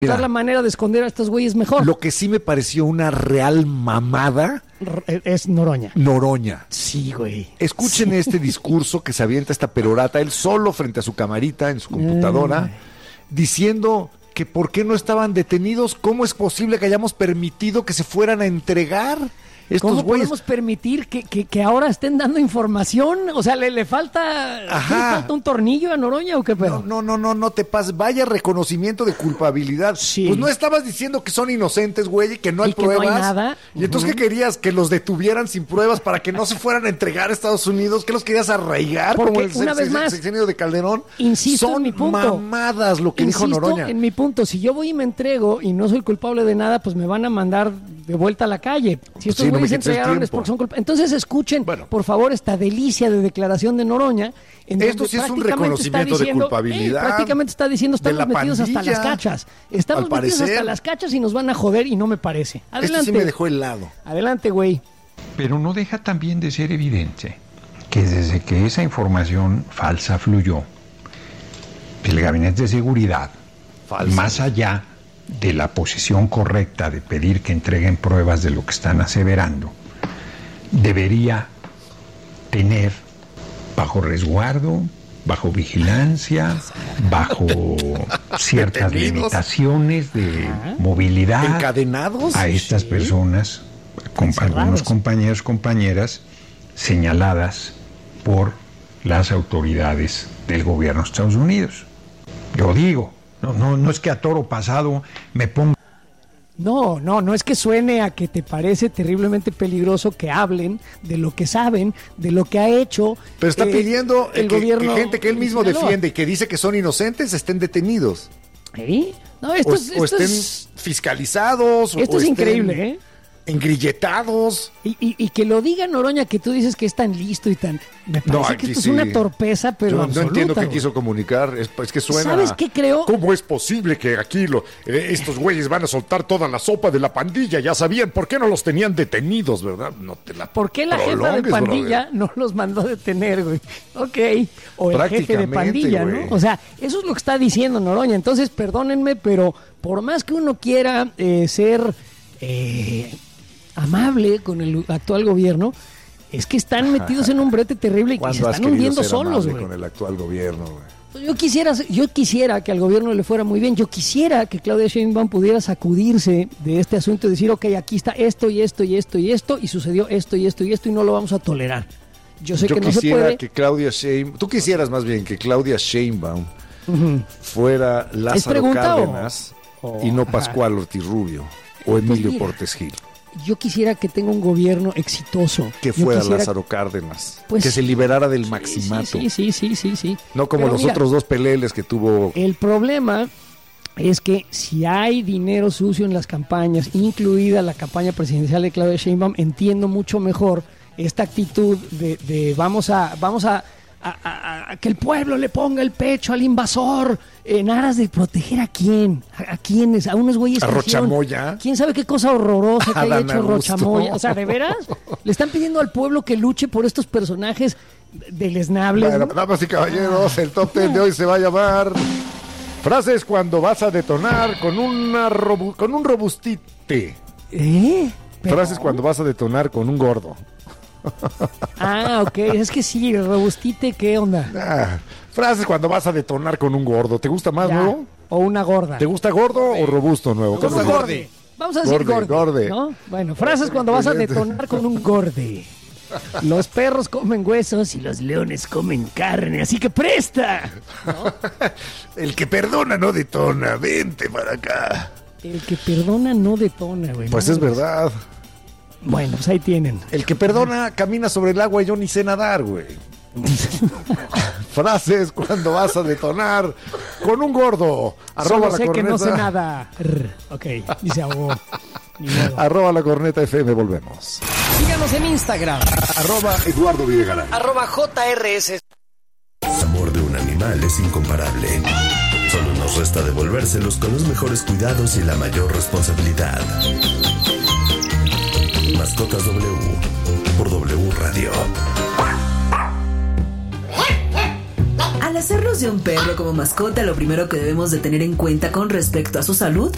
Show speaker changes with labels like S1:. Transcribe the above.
S1: Mira, la manera de esconder a estos güeyes mejor.
S2: Lo que sí me pareció una real mamada
S1: es Noroña.
S2: Noroña.
S1: Sí, güey.
S2: Escuchen este discurso que se avienta esta perorata, él solo frente a su camarita en su computadora, diciendo que por qué no estaban detenidos, cómo es posible que hayamos permitido que se fueran a entregar estos
S1: ¿Cómo
S2: güeyes.
S1: podemos permitir que ahora estén dando información? O sea, ¿le falta, ¿le falta un tornillo a Noroña o qué pedo?
S2: No te pases. Vaya reconocimiento de culpabilidad.
S1: Sí.
S2: Pues no estabas diciendo que son inocentes, güey, y que no hay
S1: que
S2: pruebas.
S1: No hay nada.
S2: Y entonces, ¿qué querías? ¿Que los detuvieran sin pruebas para que no se fueran a entregar a Estados Unidos? ¿Qué los querías arraigar?
S1: Porque,
S2: como el
S1: una vez más,
S2: sexenio de Calderón.
S1: Insisto
S2: son
S1: en mi punto.
S2: Mamadas lo que dijo Noroña.
S1: En mi punto. Si yo voy y me entrego y no soy culpable de nada, pues me van a mandar de vuelta a la calle. Si estos güeyes se entregaron es porque son culpables. Entonces escuchen, por favor, esta delicia de declaración de Noroña.
S2: Esto sí es un reconocimiento de culpabilidad.
S1: Prácticamente está diciendo, estamos metidos hasta las cachas. Estamos metidos hasta las cachas y nos van a joder y no me parece. Adelante.
S2: Esto sí me dejó helado.
S1: Adelante, güey.
S3: Pero no deja también de ser evidente que desde que esa información falsa fluyó, el Gabinete de Seguridad, más allá de la posición correcta de pedir que entreguen pruebas de lo que están aseverando, debería tener bajo resguardo, bajo vigilancia, bajo ciertas limitaciones de movilidad,
S2: encadenados
S3: a estas personas, algunos compañeros, compañeras señaladas por las autoridades del gobierno de Estados Unidos. Yo digo, no es que a toro pasado me ponga.
S1: No es que suene a que te parece terriblemente peligroso que hablen de lo que saben, de lo que ha hecho.
S2: Pero está pidiendo
S1: el gobierno,
S2: que gente que él mismo defiende y que dice que son inocentes estén detenidos.
S1: ¿Eh? No, esto
S2: estén fiscalizados.
S1: Esto es increíble, ¿eh?
S2: Engrilletados.
S1: Y que lo diga Noroña, que tú dices que es tan listo y tan... Me parece que esto es una torpeza, pero
S2: yo
S1: absoluta.
S2: No entiendo qué quiso comunicar. Es que suena...
S1: ¿Sabes qué creo?
S2: ¿Cómo es posible que aquí estos güeyes van a soltar toda la sopa de la pandilla? Ya sabían, ¿por qué no los tenían detenidos, verdad? No te la
S1: ¿Por qué la jefa de pandilla no los mandó detener, güey? Ok. O el jefe de pandilla,
S2: güey,
S1: ¿no? O sea, eso es lo que está diciendo Noroña. Entonces, perdónenme, pero por más que uno quiera ser... amable con el actual gobierno, es que están metidos en un brete terrible y que se están hundiendo solos, güey.
S2: Con el actual gobierno, güey.
S1: Yo quisiera que al gobierno le fuera muy bien. Yo quisiera que Claudia Sheinbaum pudiera sacudirse de este asunto y decir, ok, aquí está esto y esto y esto y esto, y sucedió esto y esto y esto, y no lo vamos a tolerar. Yo sé que no se puede.
S2: Que Claudia Sheinbaum, tú quisieras más bien que Claudia Sheinbaum fuera Lázaro Cárdenas y no Pascual Ortiz Rubio o Emilio Portes Gil.
S1: Yo quisiera que tenga un gobierno exitoso.
S2: Que fuera Lázaro Cárdenas. Pues, que se liberara del maximato.
S1: Sí.
S2: No como los otros dos peleles que tuvo.
S1: El problema es que si hay dinero sucio en las campañas, incluida la campaña presidencial de Claudia Sheinbaum, entiendo mucho mejor esta actitud de vamos a que el pueblo le ponga el pecho al invasor en aras de proteger a quién, a quiénes, a unos güeyes.
S2: A Rochamoya.
S1: ¿Quién sabe qué cosa horrorosa que haya hecho Rochamoya? O sea, ¿de veras? Le están pidiendo al pueblo que luche por estos personajes deleznables.
S2: Bueno, damas y caballeros, el top 10 de hoy se va a llamar frases cuando vas a detonar con un robustite. Frases cuando vas a detonar con un gordo.
S1: Ok, es que sí, robustite, ¿qué onda?
S2: Frases cuando vas a detonar con un gordo. ¿Te gusta más, nuevo?
S1: O una gorda.
S2: ¿Te gusta gordo o robusto, nuevo?
S1: Gorde. Vamos a decir gorde, ¿no? Bueno, frases cuando vas a detonar con un gorde. Los perros comen huesos y los leones comen carne, así que presta, ¿no?
S2: El que perdona no detona, vente para acá.
S1: El que perdona no detona, güey.
S2: Pues es verdad.
S1: Bueno, pues ahí tienen.
S2: El que perdona camina sobre el agua y yo ni sé nadar, güey. Frases cuando vas a detonar con un gordo.
S1: Solo sé que no sé nada. Ok, dice ahogó.
S2: @ La Corneta FM, volvemos.
S1: Síganos en Instagram.
S2: @Eduardo Videgaray.
S1: @JRS.
S4: El amor de un animal es incomparable. Solo nos resta devolvérselos con los mejores cuidados y la mayor responsabilidad. Mascotas W por W Radio.
S5: Al hacernos de un perro como mascota, lo primero que debemos de tener en cuenta con respecto a su salud